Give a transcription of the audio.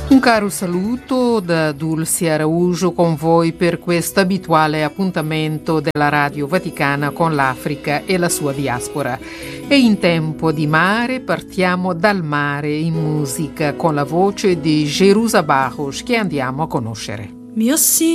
Un caro saluto da Dulce Araujo con voi per questo abituale appuntamento della Radio Vaticana con l'Africa e la sua diaspora. E in tempo di mare partiamo dal mare in musica con la voce di Jerusa Barros che andiamo a conoscere. Mio